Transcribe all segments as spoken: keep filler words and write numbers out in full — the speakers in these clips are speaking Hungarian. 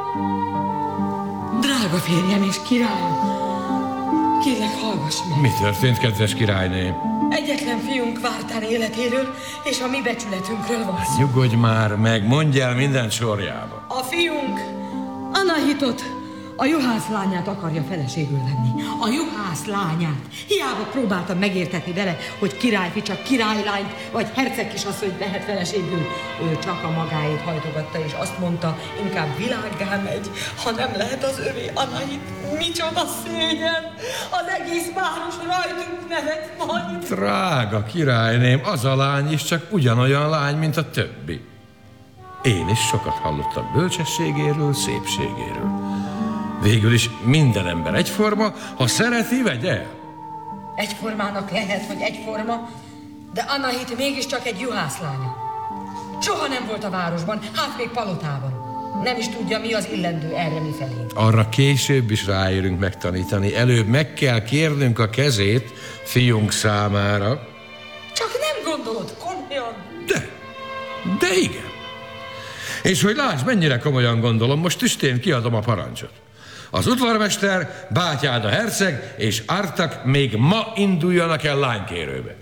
Drága férjem és királyom, kérlek, hallgass meg. Mi történt, kedves királyné? Egyetlen fiunk vártán életéről és a mi becsületünkről van szó. Nyugodj már meg, mondj el minden sorjába. A fiunk Anahitot, a juhász lányát akarja feleségül venni. A juhász lányát. Hiába próbáltam megértetni vele, hogy királyfi csak királylányt, vagy herceg kisasszonyt vehet feleségül. Ő csak a magáét hajtogatta, és azt mondta, inkább világgá megy, ha nem lehet az övé. Anahit, micsoda szégyen! Az egész város rajtunk nevet majd. Drága királyném, az a lány is csak ugyanolyan lány, mint a többi. Én is sokat hallottam bölcsességéről, szépségéről. Végül is minden ember egyforma, ha szereti, vegye el. Egyformának lehet, hogy egyforma, de Anahit mégiscsak egy juhászlánya. Soha nem volt a városban, hát még palotában. Nem is tudja, mi az illendő erre mifelé. Arra később is ráérünk megtanítani. Előbb meg kell kérnünk a kezét fiunk számára. Csak nem gondolod komolyan? De, de igen. És hogy lásd, mennyire komolyan gondolom, most tüstén kiadom a parancsot. Az udvarmester, bátyád a herceg és Artak még ma induljanak el lánykérőbe.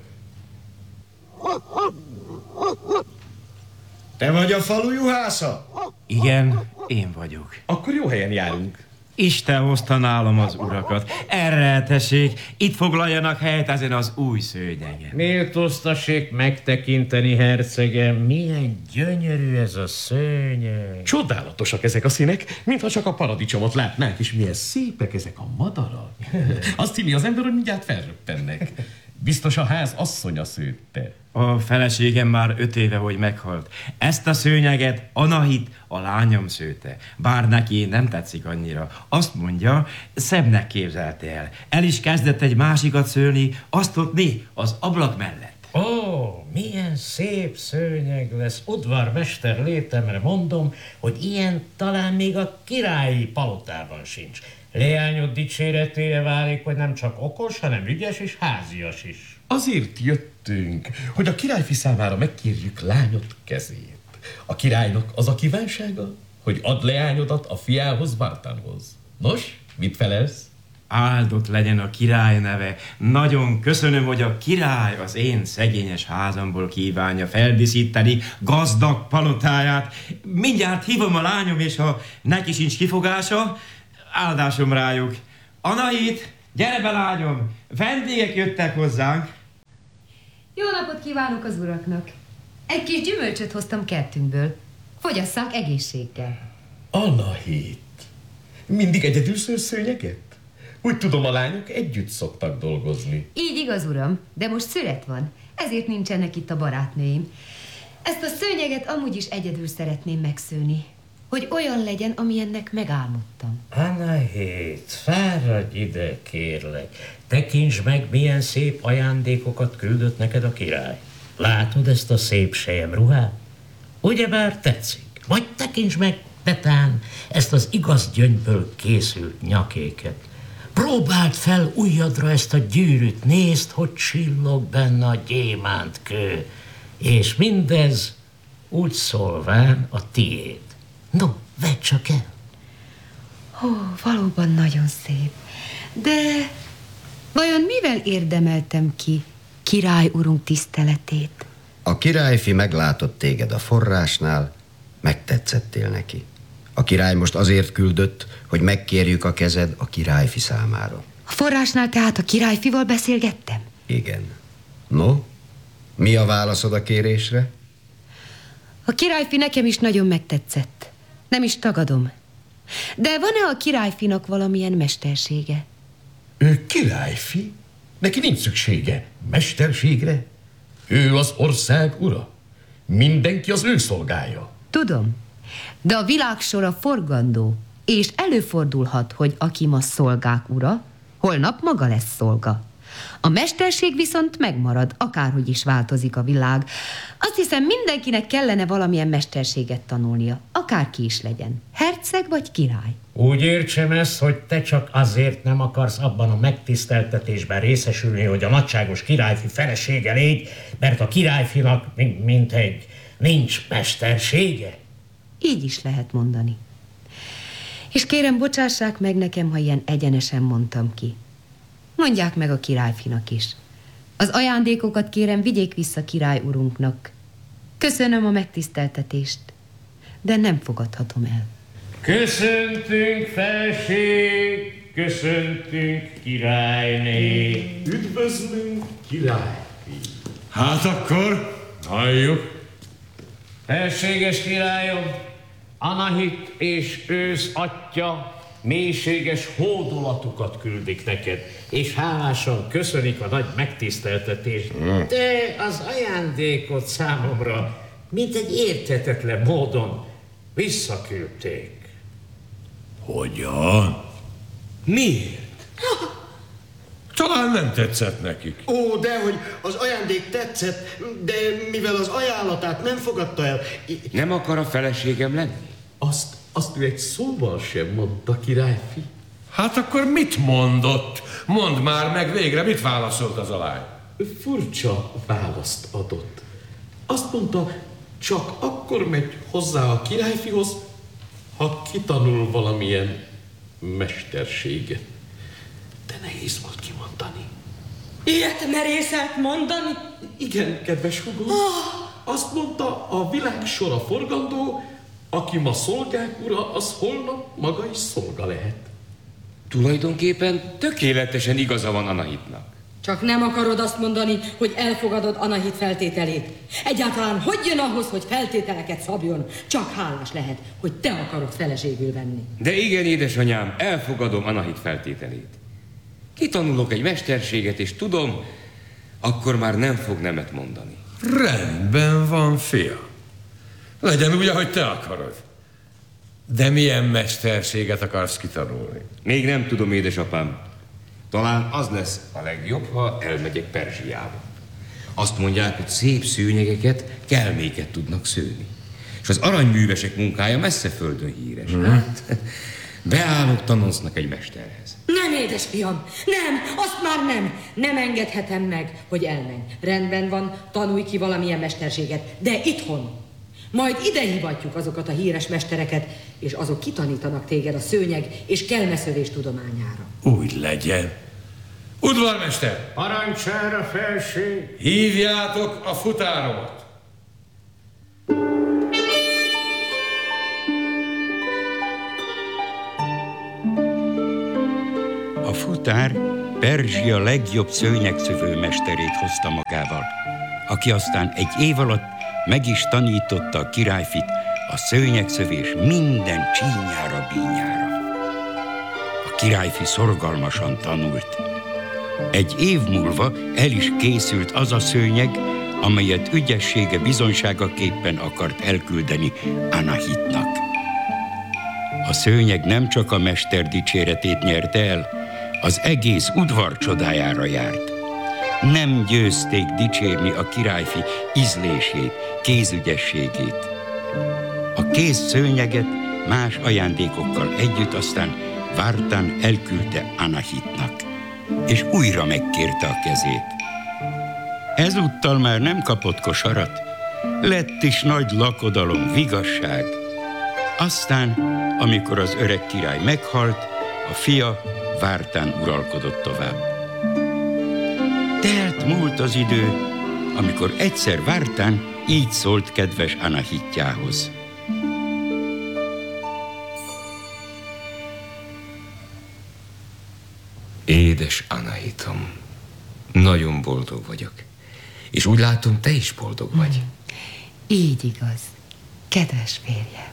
Te vagy a falu juhásza? Igen, én vagyok. Akkor jó helyen járunk. Isten hozta nálam az urakat. Erre tessék, itt foglaljanak helyet ezen az új szőnyegen. Méltóztassék megtekinteni, hercegem, milyen gyönyörű ez a szőnyeg. Csodálatosak ezek a színek, mintha csak a paradicsomot látnánk, és milyen szépek ezek a madarak. Azt hinni az ember, hogy mindjárt felröppennek. Biztos a ház asszonya szőtte. A feleségem már öt éve, hogy meghalt. Ezt a szőnyeget Anahit, a lányom szőtte. Bár neki nem tetszik annyira. Azt mondja, szebbnek képzelte el. El is kezdett egy másikat szőni, azt ott né, az ablak mellett. Ó, milyen szép szőnyeg lesz. Udvarmester létemre mondom, hogy ilyen talán még a királyi palotában sincs. Leányod dicséretére válik, hogy nem csak okos, hanem ügyes és házias is. Azért jöttünk, hogy a királyfi számára megkérjük lányod kezét. A királynak az a kívánsága, hogy add leányodat a fiához, Vartanhoz. Nos, mit felelsz? Áldott legyen a király neve. Nagyon köszönöm, hogy a király az én szegényes házamból kívánja feldíszíteni gazdag palotáját. Mindjárt hívom a lányom, és ha neki sincs kifogása, áldásom rájuk. Anahit, gyere be, lányom! Vendégek jöttek hozzánk. Jó napot kívánok az uraknak! Egy kis gyümölcsöt hoztam kertünkből. Fogyasszák egészséggel. Anahit, mindig egyedül szősz szőnyeget? Úgy tudom, a lányok együtt szoktak dolgozni. Így igaz, uram, de most szület van, ezért nincsenek itt a barátnőim. Ezt a szőnyeget amúgy is egyedül szeretném megszőni, hogy olyan legyen, amilyennek megálmodtam. Anahit, fáradj ide, kérlek. Tekintsd meg, milyen szép ajándékokat küldött neked a király. Látod ezt a szép selyemruhát? Ugyebár tetszik. Vagy tekintsd meg, tetán, ezt az igaz gyöngyből készült nyakéket. Próbáld fel ujjadra ezt a gyűrűt, nézd, hogy csillog benne a gyémántkő, és mindez úgy szólván a tiéd. No, vedd csak el. Ó, valóban nagyon szép. De vajon mivel érdemeltem ki király urunk tiszteletét? A királyfi meglátott téged a forrásnál, megtetszettél neki. A király most azért küldött, hogy megkérjük a kezed a királyfi számára. A forrásnál tehát a királyfival beszélgettem? Igen. No, mi a válaszod a kérésre? A királyfi nekem is nagyon megtetszett. Nem is tagadom. De van-e a királyfinak valamilyen mestersége? Ő királyfi? Neki nincs szüksége mesterségre. Ő az ország ura. Mindenki az ő szolgája. Tudom, de a világ sora forgandó, és előfordulhat, hogy aki ma szolgák ura, holnap maga lesz szolga. A mesterség viszont megmarad, akárhogy is változik a világ. Azt hiszem, mindenkinek kellene valamilyen mesterséget tanulnia, akárki is legyen, herceg vagy király. Úgy értsem ezt, hogy te csak azért nem akarsz abban a megtiszteltetésben részesülni, hogy a nagyságos királyfi felesége légy, mert a királyfinak, mint egy, nincs mestersége? Így is lehet mondani. És kérem, bocsássák meg nekem, ha ilyen egyenesen mondtam ki. Mondják meg a királyfinak is. Az ajándékokat kérem, vigyék vissza király urunknak. Köszönöm a megtiszteltetést, de nem fogadhatom el. Köszöntünk, felség, köszöntünk, királyné. Üdvözlünk, királyfi. Hát akkor, halljuk. Felséges királyom, Anahit és ősz atya mélységes hódolatukat küldik neked, és hálásan köszönik a nagy megtiszteltetést. De az ajándékot számomra, mint egy érthetetlen módon visszaküldték. Hogyan? Miért? Talán nem tetszett nekik. Ó, dehogy az ajándék tetszett, de mivel az ajánlatát nem fogadta el... Nem akar a feleségem lenni? Azt, azt ő egy szóval sem mondta, királyfi. Hát akkor mit mondott? Mondd már meg végre, mit válaszolt az alány? Furcsa választ adott. Azt mondta, csak akkor megy hozzá a királyfihoz, ha kitanul valamilyen mesterséget. De nehéz volt kimondani. Ilyet merészelt mondani? Igen, kedves hugom. Azt mondta, a világ sora forgandó, aki ma szolgák ura, az holnap maga is szolga lehet. Tulajdonképpen tökéletesen igaza van Anahitnak. Csak nem akarod azt mondani, hogy elfogadod Anahit feltételét. Egyáltalán hogy jön ahhoz, hogy feltételeket szabjon? Csak hálás lehet, hogy te akarod feleségül venni. De igen, édesanyám, elfogadom Anahit feltételét. Kitanulok egy mesterséget, és tudom, akkor már nem fog nemet mondani. Rendben van, fia. Legyen úgy, ahogy te akarod. De milyen mesterséget akarsz kitanulni? Még nem tudom, édesapám. Talán az lesz a legjobb, ha elmegyek Perzsiába. Azt mondják, hogy szép szőnyegeket, kelméket tudnak szőni. És az aranyművesek munkája messze földön híres. Hmm. Hát, beállok tanoncnak egy mesterhez. Nem, édesfiam, nem, azt már nem. Nem engedhetem meg, hogy elmenj. Rendben van, tanulj ki valamilyen mesterséget, de itthon. Majd ide hívatjuk azokat a híres mestereket, és azok kitanítanak téged a szőnyeg és kelmeszövés tudományára. Úgy legyen. Udvarmester! Parancsára, felség! Hívjátok a futáromat! A futár Perzsia legjobb szőnyegszövő mesterét hozta magával, aki aztán egy év alatt meg is tanította a királyfit a szőnyegszövés minden csínyára, bínyára. A királyfi szorgalmasan tanult. Egy év múlva el is készült az a szőnyeg, amelyet ügyessége bizonyságaképpen akart elküldeni Anahitnak. A szőnyeg nem csak a mester dicséretét nyerte el, az egész udvar csodájára járt. Nem győzték dicsérni a királyfi ízlését, kézügyességét. A kész szőnyeget más ajándékokkal együtt aztán Vártán elküldte Anahitnak, és újra megkérte a kezét. Ezúttal már nem kapott kosarat, lett is nagy lakodalom, vigasság. Aztán, amikor az öreg király meghalt, a fia Vártán uralkodott tovább. Telt múlt az idő, amikor egyszer Vártán így szólt kedves Anahitjához. Édes Anahitom, nagyon boldog vagyok. És úgy látom, te is boldog vagy. Hmm. Így igaz, kedves férjem.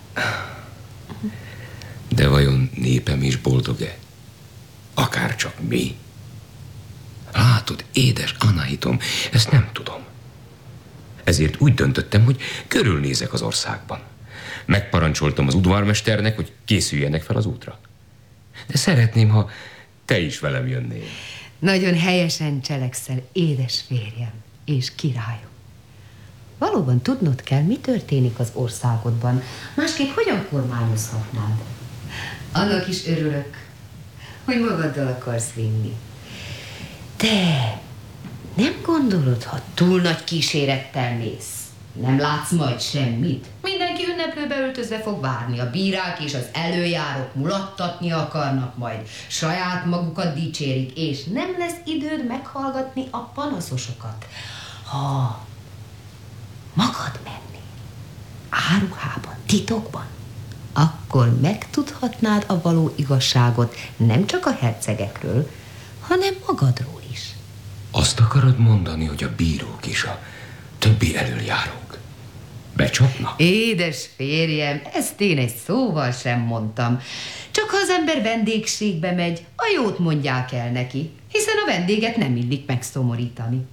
De vajon népem is boldog-e? Akárcsak mi? Látod, édes Anahitom, ezt nem tudom. Ezért úgy döntöttem, hogy körülnézek az országban. Megparancsoltam az udvarmesternek, hogy készüljenek fel az útra. De szeretném, ha te is velem jönnél. Nagyon helyesen cselekszel, édes férjem és királyom. Valóban tudnod kell, mi történik az országodban. Másképp hogyan kormányozhatnád? Annak is örülök, hogy magaddal akarsz vinni. De nem gondolod, ha túl nagy kísérettel mész? Nem látsz majd semmit? Mindenki ünneplőbe öltözve fog várni. A bírák és az előjárók mulattatni akarnak majd. Saját magukat dicsérik, és nem lesz időd meghallgatni a panaszosokat. Ha magad menni, áruhában, titokban, akkor megtudhatnád a való igazságot nem csak a hercegekről, hanem magadról is. Azt akarod mondani, hogy a bírók és a többi elöljárók becsapnak? Édes férjem, ezt én egy szóval sem mondtam. Csak ha az ember vendégségbe megy, a jót mondják el neki, hiszen a vendéget nem illik megszomorítani.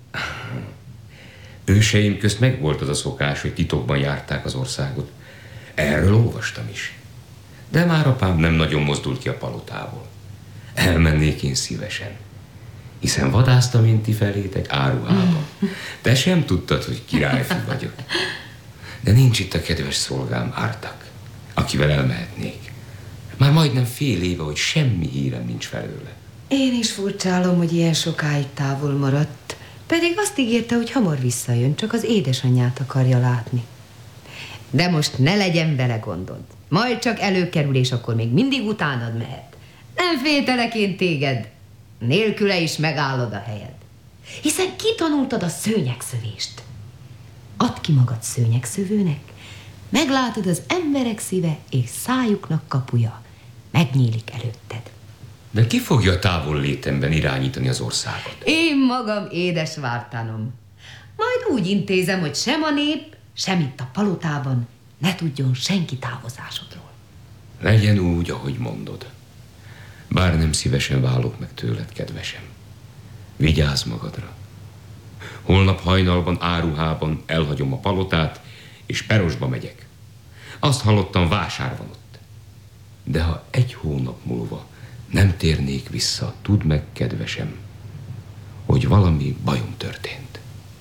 Őseim közt megvolt az a szokás, hogy titokban járták az országot. Erről olvastam is. De már apám nem nagyon mozdult ki a palotából. Elmennék én szívesen, hiszen vadásztam én ti felétek áruhában. Te sem tudtad, hogy királyfi vagyok. De nincs itt a kedves szolgám Ártak, akivel elmehetnék. Már majdnem fél éve, hogy semmi hírem nincs felőle. Én is furcsálom, hogy ilyen sokáig távol maradt, pedig azt ígérte, hogy hamar visszajön, csak az édesanyját akarja látni. De most ne legyen vele gondod. Majd csak előkerül, és akkor még mindig utánad mehet. Nem féltelek én téged. Nélküle is megállod a helyed. Hiszen kitanultad a szőnyegszövést. Add ki magad szőnyegszövőnek, meglátod az emberek szíve és szájuknak kapuja. Megnyílik előtted. De ki fogja a távol létemben irányítani az országot? Én magam, édes vártánom. Majd úgy intézem, hogy sem a nép, sem itt a palotában ne tudjon senki távozásodról. Legyen úgy, ahogy mondod. Bár nem szívesen válok meg tőled, kedvesem. Vigyázz magadra. Holnap hajnalban áruhában elhagyom a palotát, és Perosba megyek. Azt hallottam, vásár van ott. De ha egy hónap múlva nem térnék vissza, tudd meg, kedvesem, hogy valami bajom történt.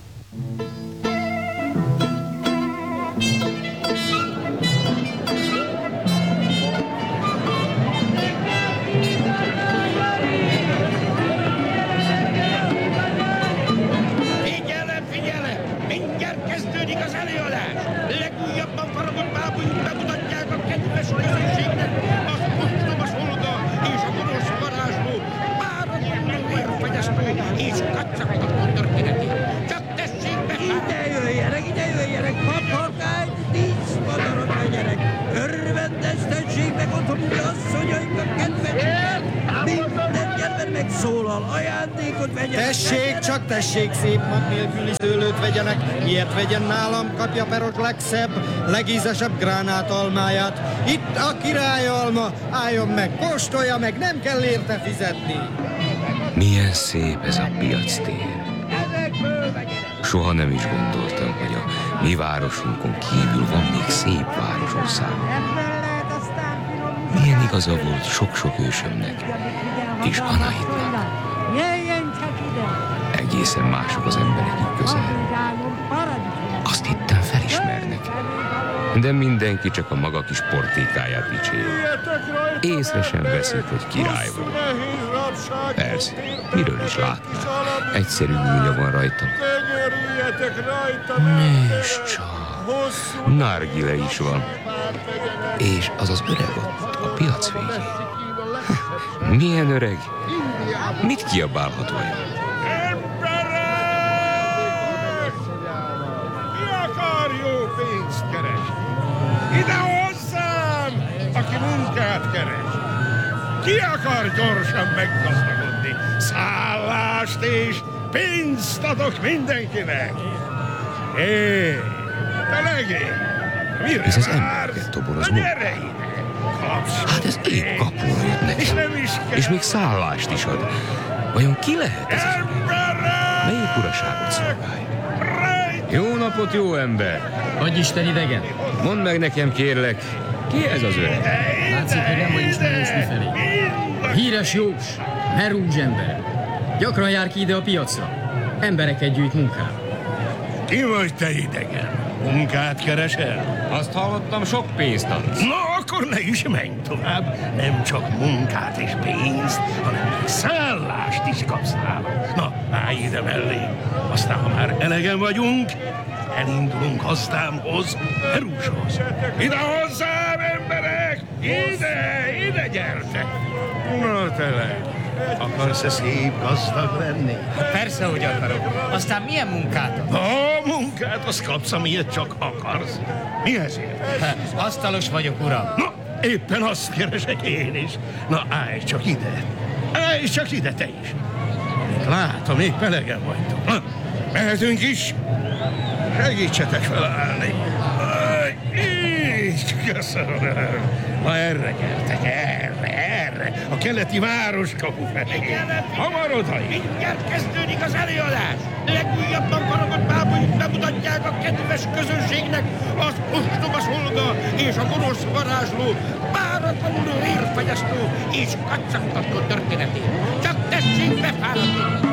Figyelem, figyelem! Mindjárt kezdődik az előadás! Legújabban faragott bábújunk bemutatják a kedves közönségnek az ostroma szolga és a gonosz varázsló, páratlanul erőfogyasztó és kacagtató történetét. Csak tessék be! Ide jöjjenek, ide jöjjenek! Papagány, tíz madarat vegyenek! Örvendes tesséknek otthon asszonyainknak kedveseket! Minden nyelven megszólal, ajándékot vegyenek! Tessék, csak tessék, szép mag nélküli szőlőt vegyenek, ilyet vegyen nálam, kapja Peros legszebb, legízesebb gránátalmáját. Itt a királyalma, álljon meg, kóstolja meg, nem kell érte fizetni. Milyen szép ez a piactér. Soha nem is gondoltam, hogy a mi városunkon kívül van még szép városország. Milyen igaza volt sok-sok ősömnek és Anahitnak. Egészen mások az emberek itt közel. Azt hittem, felismernek. De mindenki csak a maga kis portékáját dicséri. Észre sem veszik, hogy király vagyok. Persze, miről is látnák? Egyszerű gúnya van rajtam. Nézd csak, nargile is van. És az az öreg ott, a piac végén. Milyen öreg? Mit kiabálhat olyan? Jó pénzt keres. Ide hozzám, aki munkát keres. Ki akar gyorsan meggazdagodni? Szállást és pénzt adok mindenkinek. Hé, te legény, mire Ez az vársz? embereket toboroz Na gyere ide, kapsz. Hát ez épp kapóra jött nekem. És még szállást is ad. Vajon ki lehet ez az öreg? Melyik uraságot szolgálja? Jó napot, jó ember! Adj Isten idegen! Mondd meg nekem, kérlek, ki ez az öreg? Látszik, hogy nem vagy ismerős mifelé. A híres Jós, merúzs ember. Gyakran jár ki ide a piacra. Embereket gyűjt munkára. Ki vagy te idegen? Munkát keresel? Azt hallottam, sok pénzt adsz. Na, akkor ne is menj tovább. Nem csak munkát és pénzt, hanem még szállást is kapsz nálam. Na, állj ide mellé. Aztán, ha már elegen vagyunk, elindulunk gazdámhoz, Perushoz. Ide hozzám, emberek! Ide, ide gyertek! Na tele, akarsz-e szép gazdag lenni? Persze, hogy akarok. Aztán milyen munkát? A munkát, azt kapsz, amilyet csak akarsz. Mi ezért? Asztalos vagyok, uram. Na, éppen azt keresek én is. Na, állj csak ide. Állj csak ide, te is. Látom, még pelegen vagytok. Na, mehetünk is. Segítsetek felállni. Aj, így, köszönöm. Na, erre gyertek, erre, erre. A keleti városkapu felé. Hamar oda. Mindjárt kezdődik az előadás. Legújabban faragott bábuink bemutatják a kedves közönségnek az ostoba szolga és a gonosz varázsló, páratlanul vérfagyasztó és kacsantató történetét. Csak tessék befáradni!